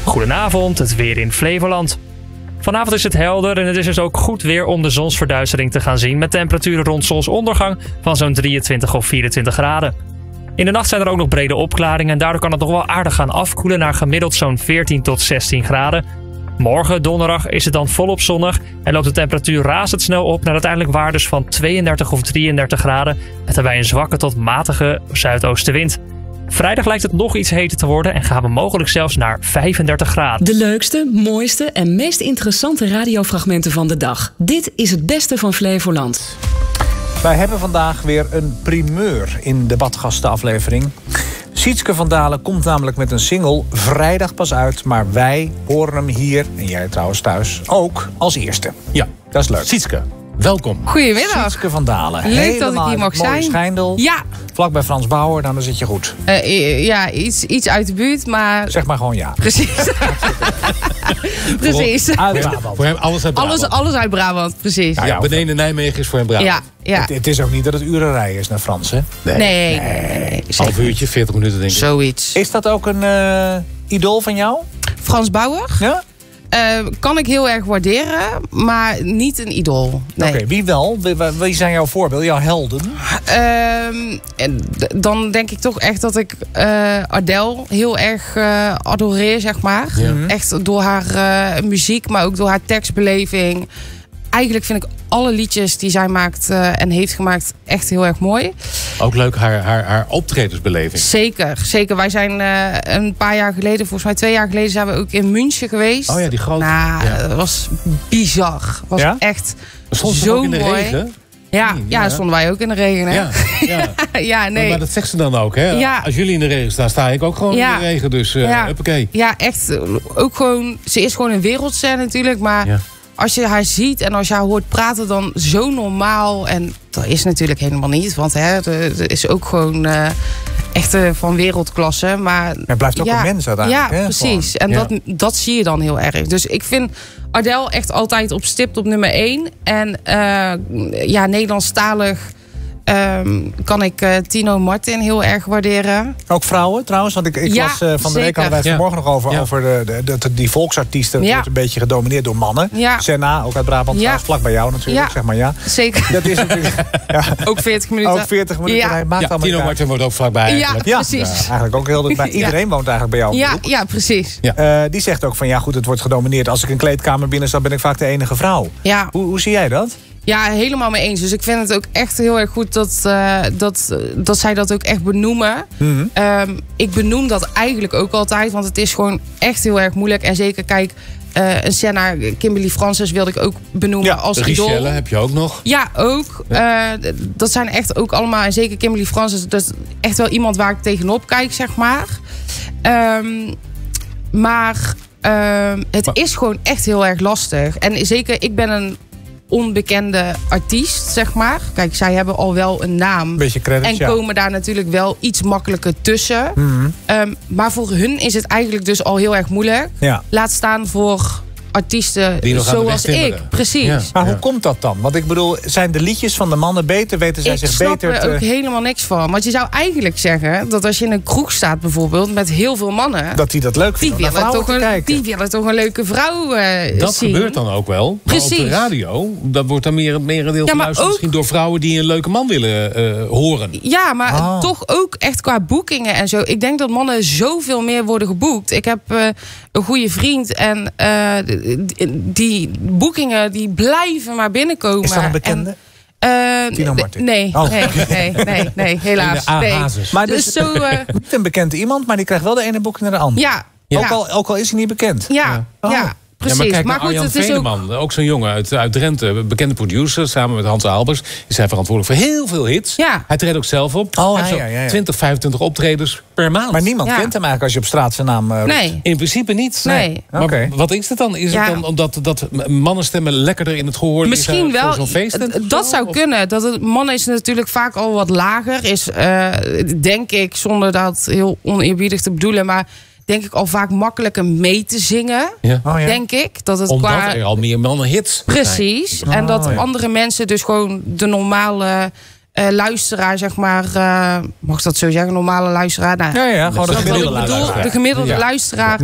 Goedenavond, het weer in Flevoland. Vanavond is het helder en het is dus ook goed weer om de zonsverduistering te gaan zien... met temperaturen rond zonsondergang van zo'n 23 of 24 graden. In de nacht zijn er ook nog brede opklaringen en daardoor kan het nog wel aardig gaan afkoelen... naar gemiddeld zo'n 14 tot 16 graden. Morgen, donderdag, is het dan volop zonnig en loopt de temperatuur razendsnel op... naar uiteindelijk waardes van 32 of 33 graden... met daarbij een zwakke tot matige zuidoostenwind. Vrijdag lijkt het nog iets heter te worden en gaan we mogelijk zelfs naar 35 graden. De leukste, mooiste en meest interessante radiofragmenten van de dag. Dit is het beste van Flevoland. Wij hebben vandaag weer een primeur in de Badgastenaflevering. Sietske van Dalen komt namelijk met een single vrijdag pas uit... maar wij horen hem hier, en jij trouwens thuis, ook als eerste. Ja, dat is leuk. Sietske, welkom. Goedemiddag. Sietske van Dalen. Leuk helemaal dat ik hier mag zijn. Schijndel. Ja. Vlak bij Frans Bauer, dan zit je goed. Ja, iets uit de buurt, maar... Zeg maar gewoon ja. Precies. Precies. Uit Brabant. Voor hem alles uit Brabant. Alles uit Brabant, precies. Ja, beneden Nijmegen is voor hem Brabant. Ja. Het is ook niet dat het uren rijden is naar Frans, hè? Nee. Half uurtje, 40 minuten denk ik. Zoiets. Is dat ook een idool van jou? Frans Bauer? Ja? Kan ik heel erg waarderen, maar niet een idool. Nee. Oké, wie wel? Wie zijn jouw voorbeelden, jouw helden? Dan denk ik toch echt dat ik Adele heel erg adoreer, zeg maar. Ja. Echt door haar muziek, maar ook door haar tekstbeleving. Eigenlijk vind ik alle liedjes die zij maakt en heeft gemaakt echt heel erg mooi. Ook leuk haar optredensbeleving. Zeker. Wij zijn een paar jaar geleden, volgens mij 2 jaar geleden... zijn we ook in München geweest. Oh ja, die grote. Nou, dat was bizar. Was echt zo ook in de mooi. Regen? Ja, stonden wij ook in de regen. Hè? Ja, nee. Maar dat zegt ze dan ook, hè? Ja. Als jullie in de regen staan, sta ik ook gewoon in de regen. Dus huppakee. Ja, echt. Ook gewoon, ze is gewoon een wereldster natuurlijk, maar... Ja. Als je haar ziet en als je haar hoort praten, dan zo normaal. En dat is natuurlijk helemaal niet. Want er is ook gewoon echt van wereldklasse. Maar het blijft ook een mens uiteindelijk. Ja, hè, precies. En dat zie je dan heel erg. Dus ik vind Adele echt altijd stipt op nummer 1. En Nederlandstalig kan ik Tino Martin heel erg waarderen. Ook vrouwen trouwens? Want ik las van de week hadden wij het vanmorgen nog over die volksartiesten. Het wordt een beetje gedomineerd door mannen. Ja. Senna, ook uit Brabant, trouwens, vlak bij jou natuurlijk. Zeg maar ja. Zeker. Dat is natuurlijk, ook 40 minuten. Ook 40 minuten. Ja. Hij maakt Tino Martin wordt ook vlakbij eigenlijk. Ja, precies. Eigenlijk ook heel dichtbij. Iedereen woont eigenlijk bij jou. Ja, precies. Ja. Die zegt ook van het wordt gedomineerd. Als ik een kleedkamer binnen sta, ben ik vaak de enige vrouw. Ja. Hoe zie jij dat? Ja, helemaal mee eens. Dus ik vind het ook echt heel erg goed dat zij dat ook echt benoemen. Mm-hmm. Ik benoem dat eigenlijk ook altijd, want het is gewoon echt heel erg moeilijk. En zeker, kijk, een Senna, Kimberly Francis wilde ik ook benoemen als idool. Richelle heb je ook nog. Ja, ook. Dat zijn echt ook allemaal, en zeker Kimberly Francis, dat is echt wel iemand waar ik tegenop kijk, zeg maar. Het is gewoon echt heel erg lastig. En zeker, ik ben een onbekende artiest, zeg maar. Kijk, zij hebben al wel een naam. Beetje credits, en komen daar natuurlijk wel iets makkelijker tussen. Mm-hmm. Maar voor hun is het eigenlijk dus al heel erg moeilijk. Ja. Laat staan voor artiesten die nog zoals ik. Precies. Ja. Maar hoe komt dat dan? Want ik bedoel, zijn de liedjes van de mannen beter? Weten zij zich beter? Ik snap er ook helemaal niks van. Want je zou eigenlijk zeggen dat als je in een kroeg staat bijvoorbeeld met heel veel mannen, dat die dat leuk vinden. Die willen toch een leuke vrouw dat zien. gebeurt dan ook wel. Maar precies. op de radio, dat wordt dan merendeel geluisterd misschien door vrouwen die een leuke man willen horen. Ja, maar toch ook echt qua boekingen en zo. Ik denk dat mannen zoveel meer worden geboekt. Ik heb een goede vriend en die boekingen die blijven maar binnenkomen. Is dat een bekende? Tino Martin? Nee, nee, helaas. Nee. Maar dus zo, niet een bekend iemand, maar die krijgt wel de ene boeking naar de andere. Ja. Ook al is hij niet bekend. Ja. Precies. Ja, maar kijk maar naar goed, Arjan het is Veneman, ook zo'n jongen uit Drenthe, bekende producer, samen met Hans Albers. Is hij verantwoordelijk voor heel veel hits. Ja. Hij treedt ook zelf op. Hij heeft 20, 25 optredens per maand. Maar niemand kent hem eigenlijk als je op straat zijn naam roept. Nee. In principe niet. Nee. Maar wat is het dan? Is het dan omdat dat mannenstemmen lekkerder in het gehoor misschien wel. Zo'n feest dat zou kunnen. Dat het mannen is natuurlijk vaak al wat lager. Is denk ik, zonder dat heel oneerbiedig te bedoelen, maar denk ik al vaak makkelijker mee te zingen. Ja. Denk ik. Dat het omdat er al meer mannenhits zijn. Precies. En dat andere mensen dus gewoon de normale luisteraar, zeg maar, mag ik dat zo zeggen? Normale luisteraar? Nou, gewoon de gemiddelde luisteraar. De gemiddelde luisteraar.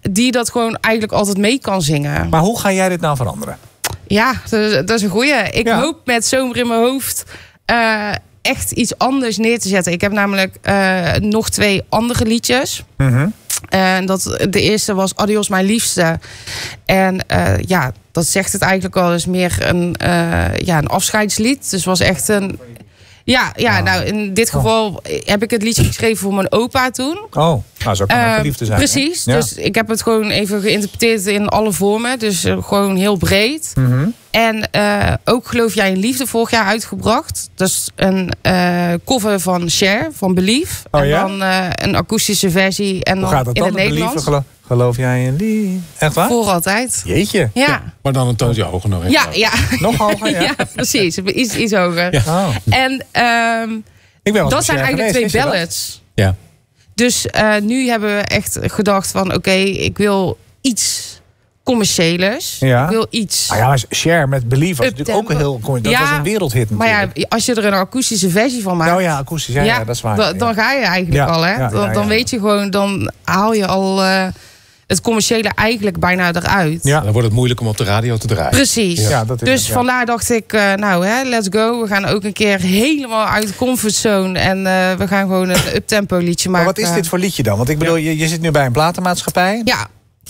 die dat gewoon eigenlijk altijd mee kan zingen. Maar hoe ga jij dit nou veranderen? Ja, dat is een goeie. Ik hoop met Zomer in mijn hoofd echt iets anders neer te zetten. Ik heb namelijk nog 2 andere liedjes. Mm-hmm. En de eerste was Adios mijn liefste. En dat zegt het eigenlijk al. Is meer een afscheidslied. Dus was echt een... Nou in dit geval heb ik het liedje geschreven voor mijn opa toen. Oh, nou zo kan het ook liefde zijn. Precies, hè? Ja. dus ik heb het gewoon even geïnterpreteerd in alle vormen. Dus gewoon heel breed. Mm-hmm. En ook Geloof jij in liefde vorig jaar uitgebracht. Dat is een cover van Cher, van Belief. Oh, en ja? dan een akoestische versie. En Hoe dan gaat dat in dan? het Nederlands. Geloof jij in liefde? Echt waar? Voor altijd. Jeetje. Ja. Maar dan een toontje hoger nog. Ja. Nog hoger, ja? Ja, precies. Iets hoger. Ja. Oh. En Ik ben wel dat zijn eigenlijk geweest, 2 wist je dat? ballads. Ja. Dus nu hebben we echt gedacht van... oké, ik wil iets commerciëlers. Ja. Ik wil iets... Ah ja, maar Cher met Believe was natuurlijk ook een heel... Dat was een wereldhit Maar natuurlijk. ja, als je er een akoestische versie van maakt... Oh ja, akoestisch. Ja, dat is waar. Dan ga je eigenlijk al, hè? Dan weet je gewoon... Dan haal je al het commerciële eigenlijk bijna eruit. Ja. Dan wordt het moeilijk om op de radio te draaien. Precies. Ja, dat is dus het, ja. vandaar dacht ik, let's go. We gaan ook een keer helemaal uit de comfortzone. En we gaan gewoon een uptempo liedje Maar maken. wat is dit voor liedje dan? Want ik bedoel, je zit nu bij een platenmaatschappij. Ja.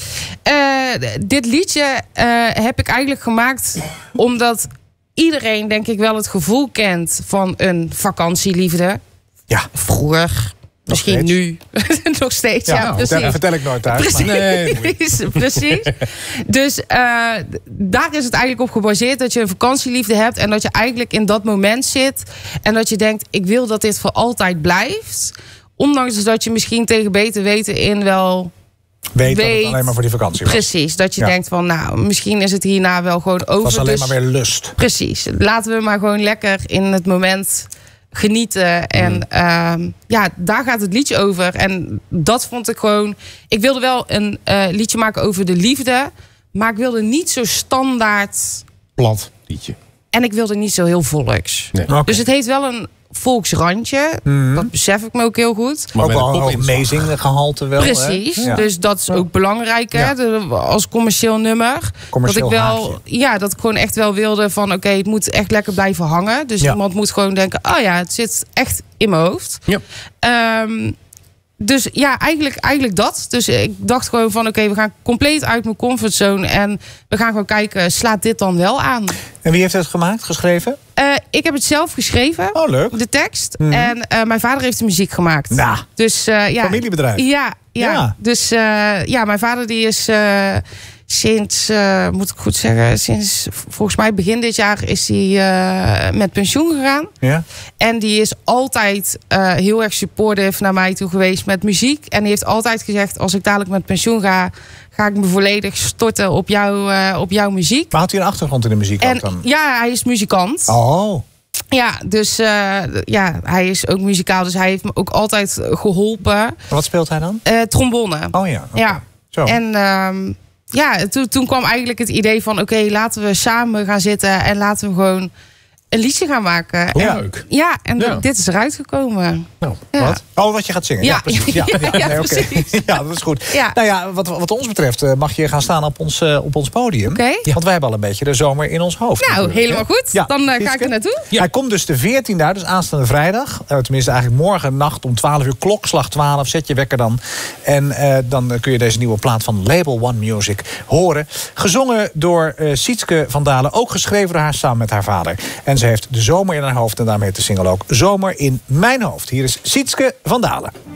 Dit liedje heb ik eigenlijk gemaakt omdat iedereen denk ik wel het gevoel kent van een vakantieliefde. Ja. Vroeger. Misschien steeds. nu. Nog steeds, ja. Nou, precies. vertel ik nooit thuis. Precies. Maar... Nee, Precies. Dus daar is het eigenlijk op gebaseerd dat je een vakantieliefde hebt en dat je eigenlijk in dat moment zit en dat je denkt, ik wil dat dit voor altijd blijft. Ondanks dat je misschien tegen beter weten in wel Weet dat het alleen maar voor die vakantie was. Precies, dat je denkt van, nou, misschien is het hierna wel gewoon over. Het was alleen dus, maar weer lust. Precies, laten we maar gewoon lekker in het moment genieten. En daar gaat het liedje over. En dat vond ik gewoon... Ik wilde wel een liedje maken over de liefde, maar ik wilde niet zo standaard... Plat liedje. En ik wilde niet zo heel volks. Nee. Okay. Dus het heeft wel een volksrandje. Dat besef ik me ook heel goed. Maar ook met wel een een pop hoog inslag. amazing gehalte wel. Precies, Hè? Ja. dus dat is ook belangrijk hè? Ja. Als commercieel nummer. Commercieel dat ik haakje. dat ik gewoon echt wel wilde van oké, het moet echt lekker blijven hangen. Dus iemand moet gewoon denken, oh ja, het zit echt in mijn hoofd. Ja. Dus ja, eigenlijk dat. Dus ik dacht gewoon van oké, we gaan compleet uit mijn comfortzone en we gaan gewoon kijken, slaat dit dan wel aan? En wie heeft het gemaakt, geschreven? Ik heb het zelf geschreven. Oh, leuk. De tekst. En mijn vader heeft de muziek gemaakt. Nou, dus, familiebedrijf. Ja. Dus mijn vader die is sinds, moet ik goed zeggen, sinds volgens mij begin dit jaar is hij met pensioen gegaan. Ja. En die is altijd heel erg supportive naar mij toe geweest met muziek. En die heeft altijd gezegd, als ik dadelijk met pensioen ga ik me volledig storten op jouw muziek. Maar had hij een achtergrond in de muziek ook En dan? ja, hij is muzikant. Oh. Ja, dus hij is ook muzikaal. Dus hij heeft me ook altijd geholpen. Wat speelt hij dan? Trombone. Oh ja. Okay. Ja. Zo. En toen kwam eigenlijk het idee van oké, laten we samen gaan zitten en laten we gewoon een liedje gaan maken. Hoe En, leuk. Ja, en Ja. dit is eruit gekomen. Nou, Ja. Wat? Oh, wat je gaat zingen. Ja, Ja. precies. Ja, Ja, nee, oké. precies. Ja, dat is goed. Ja. Nou ja, wat ons betreft mag je gaan staan op ons podium. Oké. Want wij hebben al een beetje de zomer in ons hoofd. Nou, natuurlijk, helemaal hè? goed. Ja, Dan ga ik Sietske? er naartoe. Ja. Hij komt dus de 14e uit, dus aanstaande vrijdag. Tenminste, eigenlijk morgen nacht om 12 uur, klokslag 12. Zet je wekker dan. En dan kun je deze nieuwe plaat van Label One Music horen. Gezongen door Sietske van Dalen. Ook geschreven door haar samen met haar vader. En ze heeft de zomer in haar hoofd. En daarmee heet de single ook Zomer in mijn hoofd. Hier is Sietske van Dalen.